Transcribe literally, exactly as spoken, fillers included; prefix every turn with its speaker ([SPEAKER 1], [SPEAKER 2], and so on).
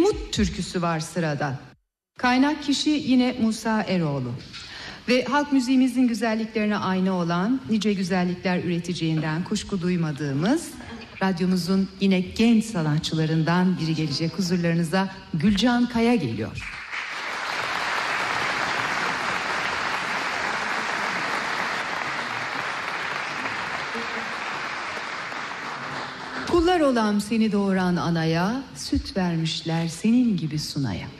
[SPEAKER 1] Umut türküsü var sırada. Kaynak kişi yine Musa Eroğlu. Ve halk müziğimizin güzelliklerine ayna olan, nice güzellikler üreteceğinden kuşku duymadığımız, radyomuzun yine genç sanatçılarından biri gelecek huzurlarınıza. Gülcan Kaya geliyor. Kullar olam seni doğuran anaya, süt vermişler senin gibi sunaya.